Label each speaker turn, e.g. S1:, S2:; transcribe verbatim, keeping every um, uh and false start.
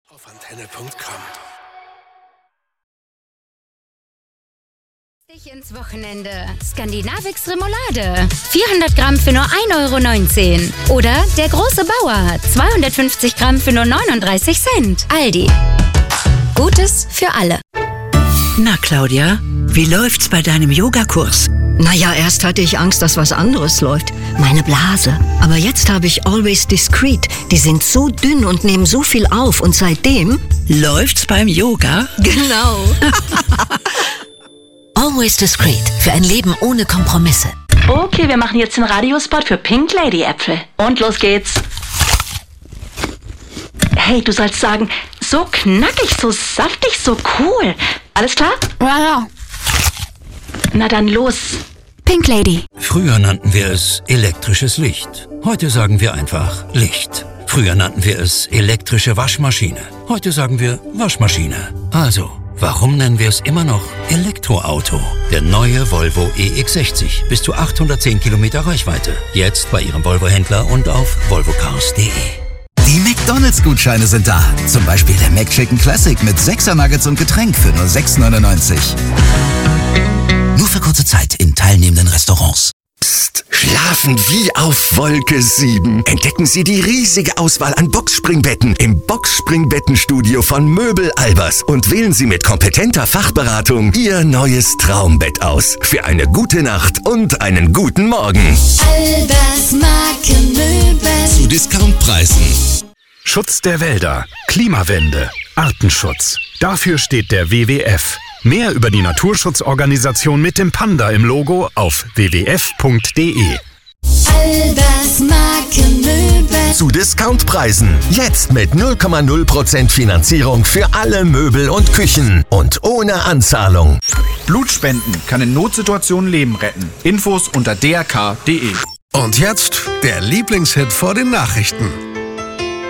S1: Auf Antenne Punkt com.
S2: Dich ins Wochenende. Skandinavix Remoulade. vierhundert Gramm für nur ein Euro neunzehn. Oder der große Bauer. zweihundertfünfzig Gramm für nur neununddreißig Cent. Aldi. Gutes für alle.
S3: Na, Claudia, wie läuft's bei deinem Yogakurs?
S4: Naja, erst hatte ich Angst, dass was anderes läuft. Meine Blase. Aber jetzt habe ich Always Discreet. Die sind so dünn und nehmen so viel auf. Und seitdem...
S3: Läuft's beim Yoga?
S4: Genau.
S5: Always Discreet. Für ein Leben ohne Kompromisse.
S6: Okay, wir machen jetzt den Radiospot für Pink Lady Äpfel. Und los geht's. Hey, du sollst sagen, so knackig, so saftig, so cool. Alles klar?
S2: Ja, ja.
S6: Na dann los.
S2: Pink Lady.
S7: Früher nannten wir es elektrisches Licht. Heute sagen wir einfach Licht. Früher nannten wir es elektrische Waschmaschine. Heute sagen wir Waschmaschine. Also, warum nennen wir es immer noch Elektroauto? Der neue Volvo E X sechzig. Bis zu achthundertzehn Kilometer Reichweite. Jetzt bei Ihrem Volvo-Händler und auf volvo cars punkt de.
S8: Die McDonalds-Gutscheine sind da. Zum Beispiel der McChicken Classic mit sechser Nuggets und Getränk für nur sechs neunundneunzig. Nur für kurze Zeit in teilnehmenden Restaurants.
S9: Psst, schlafen wie auf Wolke sieben. Entdecken Sie die riesige Auswahl an Boxspringbetten im Boxspringbettenstudio von Möbel Albers und wählen Sie mit kompetenter Fachberatung Ihr neues Traumbett aus. Für eine gute Nacht und einen guten Morgen.
S10: Albers Markenmöbel.
S1: Zu Discountpreisen. Schutz der Wälder, Klimawende, Artenschutz. Dafür steht der W W F. Mehr über die Naturschutzorganisation mit dem Panda im Logo auf w w f punkt de.
S10: Albers Markenmöbel.
S9: Zu Discountpreisen. Jetzt mit null Komma null Prozent Finanzierung für alle Möbel und Küchen. Und ohne Anzahlung.
S11: Blutspenden kann in Notsituationen Leben retten. Infos unter d r k punkt de.
S1: Und jetzt der Lieblingshit vor den Nachrichten.